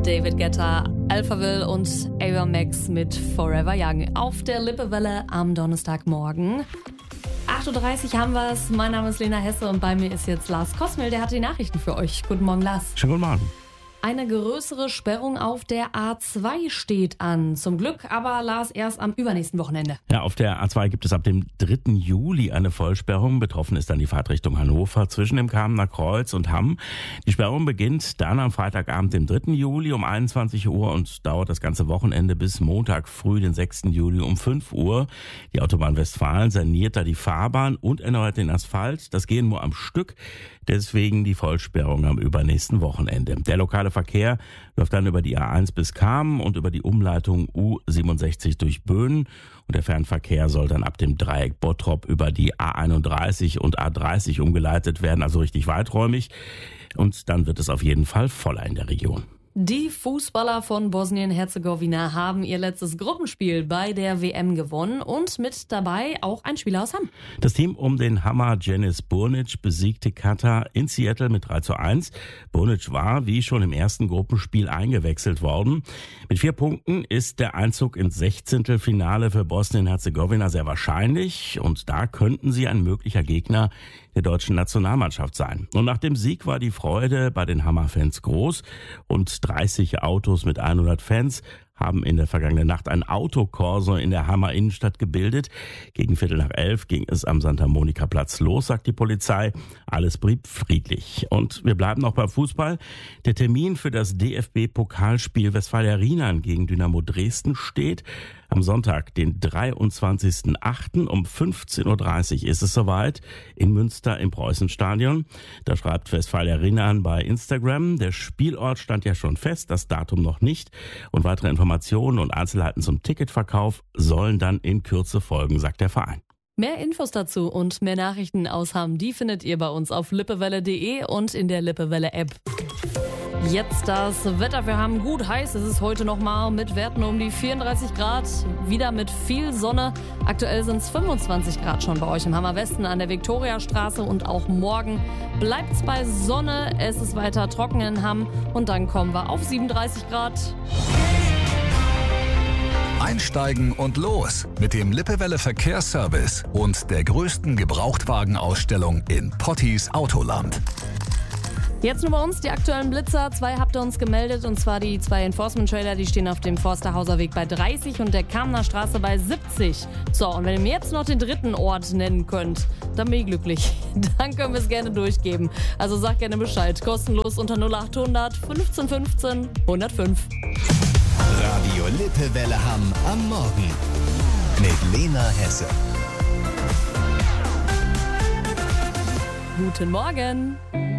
David Guetta, Alphaville und Ava Max mit Forever Young auf der Lippewelle am Donnerstagmorgen. 8.30 Uhr haben wir es. Mein Name ist Lena Hesse und bei mir ist jetzt Lars Kosmel. Der hat die Nachrichten für euch. Guten Morgen, Lars. Schönen guten Morgen. Eine größere Sperrung auf der A2 steht an. Zum Glück aber, Lars, erst am übernächsten Wochenende. Ja, auf der A2 gibt es ab dem 3. Juli eine Vollsperrung. Betroffen ist dann die Fahrt Richtung Hannover zwischen dem Kamener Kreuz und Hamm. Die Sperrung beginnt dann am Freitagabend, dem 3. Juli um 21 Uhr und dauert das ganze Wochenende bis Montag früh, den 6. Juli um 5 Uhr. Die Autobahn Westfalen saniert da die Fahrbahn und erneuert den Asphalt. Das gehen nur am Stück. Deswegen die Vollsperrung am übernächsten Wochenende. Der lokale Verkehr läuft dann über die A1 bis Kamen und über die Umleitung U67 durch Böhnen. Und der Fernverkehr soll dann ab dem Dreieck Bottrop über die A31 und A30 umgeleitet werden, also richtig weiträumig. Und dann wird es auf jeden Fall voller in der Region. Die Fußballer von Bosnien-Herzegowina haben ihr letztes Gruppenspiel bei der WM gewonnen und mit dabei auch ein Spieler aus Hamm. Das Team um den Hammer Deniz Burnic besiegte Katar in Seattle mit 3:1. Burnic war, wie schon im ersten Gruppenspiel, eingewechselt worden. Mit 4 Punkten ist der Einzug ins 16. Finale für Bosnien-Herzegowina sehr wahrscheinlich und da könnten sie ein möglicher Gegner der deutschen Nationalmannschaft sein. Und nach dem Sieg war die Freude bei den Hammer-Fans groß und 30 Autos mit 100 Fans haben in der vergangenen Nacht ein Autokorso in der Hammer Innenstadt gebildet. Gegen 10:15 ging es am Santa Monica Platz los, sagt die Polizei. Alles blieb friedlich. Und wir bleiben noch beim Fußball. Der Termin für das DFB-Pokalspiel Westfalia Rheinland gegen Dynamo Dresden steht. Am Sonntag, den 23.08. um 15.30 Uhr ist es soweit in Münster im Preußenstadion. Da schreibt Westfalia Rheinland bei Instagram. Der Spielort stand ja schon fest, das Datum noch nicht. Und weitere Informationen und Einzelheiten zum Ticketverkauf sollen dann in Kürze folgen, sagt der Verein. Mehr Infos dazu und mehr Nachrichten aus Hamm, die findet ihr bei uns auf lippewelle.de und in der Lippewelle-App. Jetzt das Wetter. Wir haben gut heiß. Es ist heute nochmal mit Werten um die 34 Grad. Wieder mit viel Sonne. Aktuell sind es 25 Grad schon bei euch im Hammerwesten an der Viktoriastraße. Und auch morgen bleibt es bei Sonne. Es ist weiter trocken in Hamm. Und dann kommen wir auf 37 Grad. Einsteigen und los mit dem Lippewelle Verkehrsservice und der größten Gebrauchtwagenausstellung in Pottis Autoland. Jetzt nur bei uns die aktuellen Blitzer. 2 habt ihr uns gemeldet und zwar die 2 Enforcement-Trailer, die stehen auf dem Forsterhauser Weg bei 30 und der Kamener Straße bei 70. So, und wenn ihr mir jetzt noch den 3. Ort nennen könnt, dann bin ich glücklich. Dann können wir es gerne durchgeben. Also sagt gerne Bescheid. Kostenlos unter 0800 15 15 105. Radio Lippewelle Hamm am Morgen mit Lena Hesse. Guten Morgen.